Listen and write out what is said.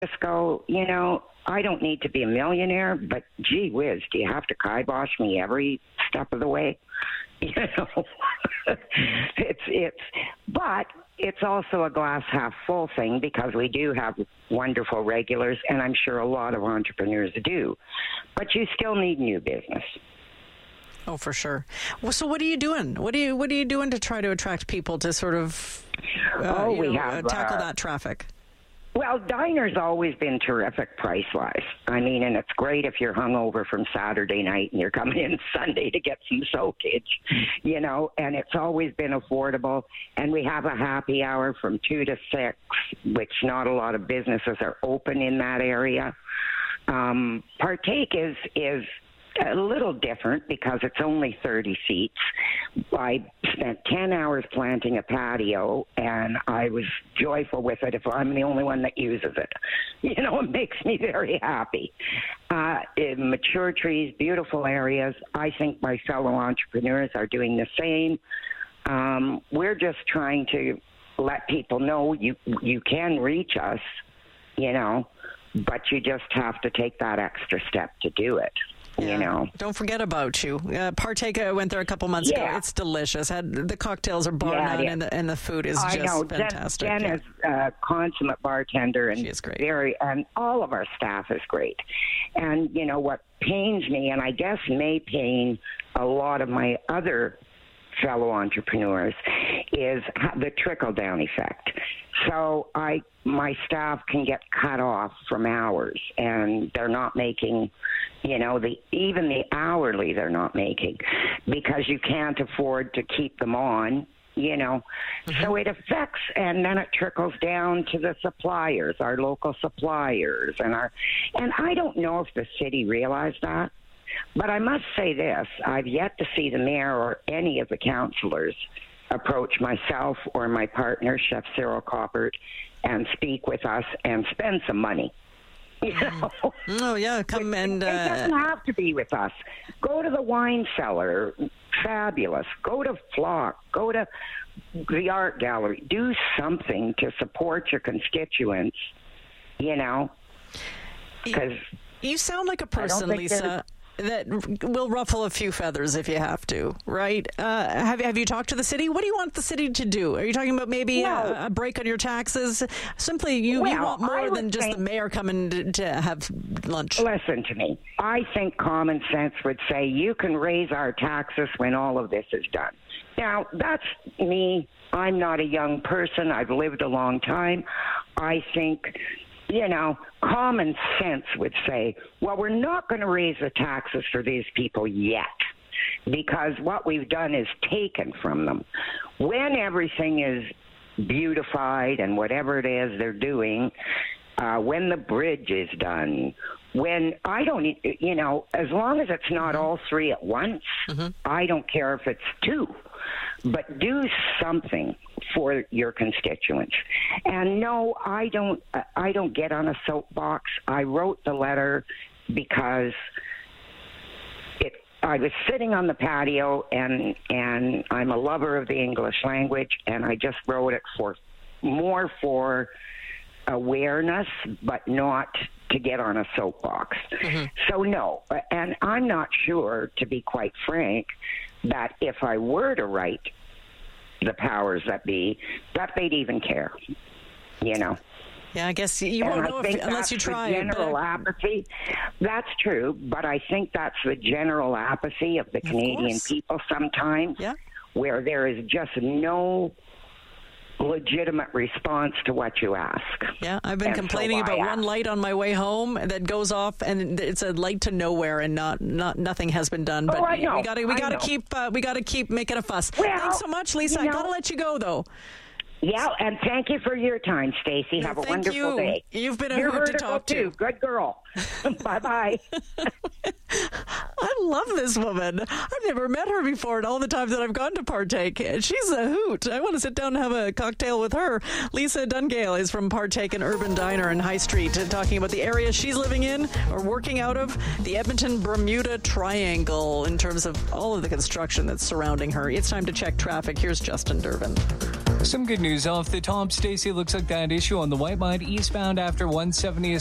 just go, I don't need to be a millionaire, but gee whiz, do you have to kibosh me every step of the way? But it's also a glass half full thing because we do have wonderful regulars, and I'm sure a lot of entrepreneurs do. But you still need new business. Oh, for sure. Well, so what are you doing? What are you doing to try to attract people to sort of tackle that traffic? Well, diner's always been terrific price-wise. I mean, and it's great if you're hungover from Saturday night and you're coming in Sunday to get some soakage, and it's always been affordable. And we have a happy hour from 2 to 6, which not a lot of businesses are open in that area. Partake is a little different because it's only 30 seats. I spent 10 hours planting a patio, and I was joyful with it if I'm the only one that uses it. It makes me very happy. Mature trees, beautiful areas. I think my fellow entrepreneurs are doing the same. We're just trying to let people know you can reach us, but you just have to take that extra step to do it. Yeah. Don't forget about you. Partake, I went there a couple months ago. It's delicious. The cocktails are bar none, and the food is just fantastic. Jen is a consummate bartender, and she is great. And all of our staff is great. And what pains me, and I guess may pain a lot of my other fellow entrepreneurs, is the trickle-down effect. So my staff can get cut off from hours, and they're not making, even the hourly they're not making because you can't afford to keep them on, So it affects, and then it trickles down to the suppliers, our local suppliers, and I don't know if the city realized that. But I must say this, I've yet to see the mayor or any of the councillors approach myself or my partner, Chef Cyril Coppert, and speak with us and spend some money. Oh, yeah, come and... It doesn't have to be with us. Go to the wine cellar, fabulous. Go to Flock, go to the art gallery. Do something to support your constituents, because... You sound like a person, Lisa, that will ruffle a few feathers if you have to, right? Have you talked to the city? What do you want the city to do? Are you talking about maybe a break on your taxes? Simply, you want more than just the mayor coming to have lunch. Listen to me. I think common sense would say you can raise our taxes when all of this is done. Now, that's me. I'm not a young person. I've lived a long time. I think... common sense would say, well, we're not going to raise the taxes for these people yet because what we've done is taken from them. When everything is beautified and whatever it is they're doing, when the bridge is done, when I don't, as long as it's not all three at once, I don't care if it's two, but do something for your constituents. And no, I don't get on a soapbox. I wrote the letter because I was sitting on the patio, and I'm a lover of the English language, and I just wrote it for awareness, but not to get on a soapbox. So no, and I'm not sure, to be quite frank, that if I were to write the powers that be, that they'd even care, Yeah, I guess you won't know unless you try. General apathy. That's true, but I think that's the general apathy of the Canadian people sometimes, where there is just no legitimate response to what you ask. Yeah, I've been complaining about one light on my way home that goes off, and it's a light to nowhere, and nothing has been done. But I know. we got to keep making a fuss. Well, thanks so much, Lisa. I got to let you go though. Yeah, and thank you for your time, Stacey. Have a wonderful day. You've been a hoot to talk to. Good girl. Bye-bye. I love this woman. I've never met her before, and all the times that I've gone to Partake, she's a hoot. I want to sit down and have a cocktail with her. Lisa Dungale is from Partake, an urban diner in High Street, talking about the area she's living in or working out of, the Edmonton-Bermuda Triangle, in terms of all of the construction that's surrounding her. It's time to check traffic. Here's Justin Durbin. Some good news off the top. Stacey, looks like that issue on the Whitemud eastbound after 170